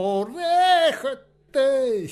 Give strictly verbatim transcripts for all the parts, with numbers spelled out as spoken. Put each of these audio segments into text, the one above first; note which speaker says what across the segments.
Speaker 1: 오래헛때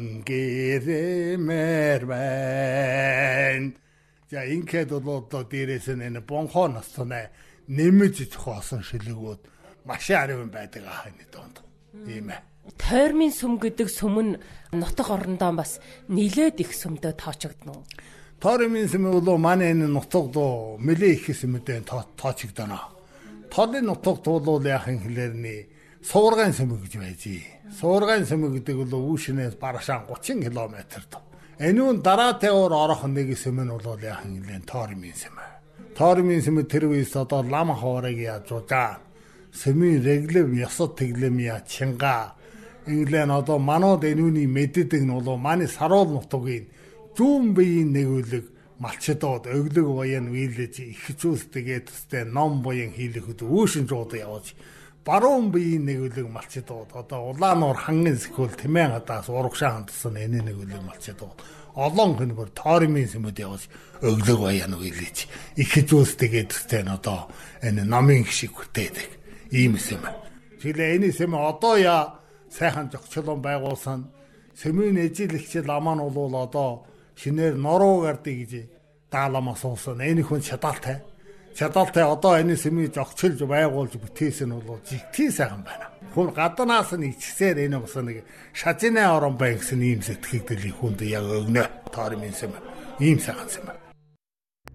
Speaker 1: 신기름을 반. 자, 인케도 또 뒤에서는 봉헌었으네. нэмж хоосон шилэгүүд маш ариун байдаг хааны донд. Тийм ээ.
Speaker 2: Тойрмын сүм гэдэг сүм нь нутаг орондоо бас нилээд их сүмдөө тоочогдно уу?
Speaker 1: Тойрмын сүм бол манай энэ нутагд нэлээ их сүмдээ тоочогдно. Толын нутагт бол яхан хэлэрний суургайн сүм гэж байж. Суургайн сүм гэдэг бол үүшнээс барашаан гучин километр доо. Энэ нь дараатай ор орох нэг сүм нь бол яхан хэлэн тойрмын сүм. Тойрмын сүм тэр үеэс одоо лам хоорыг яаж жаа. Сүмийн реглэм ёсод тэглэм я чинга. Инглен одоо манууд энүүний мэддэг нь бол манай саруул нутгийн зүүн биеийн нэгүүлэг малчдод өглөг баян вилэж их зүйлстэйгээ төстэй ном баян хийлэхэд үүшин жууд явж баруун биеийн нэгүүлэг малчдод одоо улаануур хангын сөхөл тэмээн хадаас урагшаа хандсан энэ нэгүүлэг малчдод олон хүн бүр тойрмын сүмэд явж өглөг баян вилэж их зүйлстэйгээ төстэй одоо энэ номын шиг хүртээдэг ийм юм. Тэгэлээ энэ юм одоо яа сайхан зохицолон байгуулсан сүмийн эжилэгчид ламаа нь бол одоо шинээр норуу гардыг гэж даалмаас уусан. Энэ хүн чадaltaй. Чадaltaй одоо энэ сүмийг зохицолж байгуулж бүтээсэн нь бол жигтэй сайхан байна. Хүн гаднаас нь ичсээр энэ бас нэг шажинаа орон бай гэсэн ийм сэтгэгдэл хүнд яг өгнө. Тойрмын сүм ийм сайхан юм.